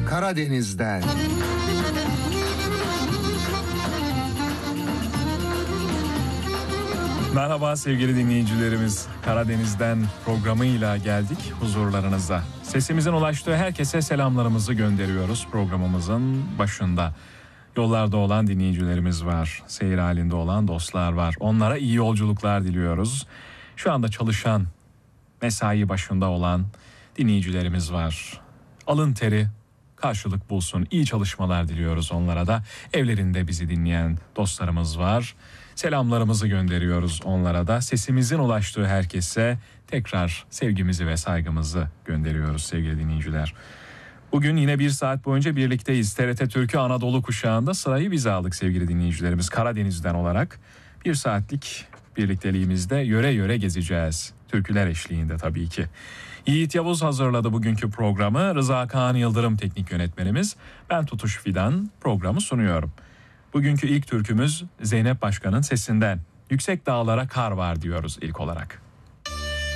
Karadeniz'den. Merhaba sevgili dinleyicilerimiz. Karadeniz'den programıyla geldik huzurlarınıza. Sesimizin ulaştığı herkese selamlarımızı gönderiyoruz programımızın başında. Yollarda olan dinleyicilerimiz var. Seyir halinde olan dostlar var. Onlara iyi yolculuklar diliyoruz. Şu anda çalışan, mesai başında olan dinleyicilerimiz var. Alın teri karşılık bulsun. İyi çalışmalar diliyoruz onlara da. Evlerinde bizi dinleyen dostlarımız var. Selamlarımızı gönderiyoruz onlara da. Sesimizin ulaştığı herkese tekrar sevgimizi ve saygımızı gönderiyoruz sevgili dinleyiciler. Bugün yine bir saat boyunca birlikteyiz. TRT Türkü Anadolu kuşağında sırayı biz aldık sevgili dinleyicilerimiz. Karadeniz'den olarak bir saatlik birlikteliğimizde yöre yöre gezeceğiz. Türküler eşliğinde tabii ki. Yiğit Yavuz hazırladı bugünkü programı. Rıza Kaan Yıldırım teknik yönetmenimiz. Ben Tutuş Fidan programı sunuyorum. Bugünkü ilk türkümüz Zeynep Başkan'ın sesinden. Yüksek dağlara kar var diyoruz ilk olarak.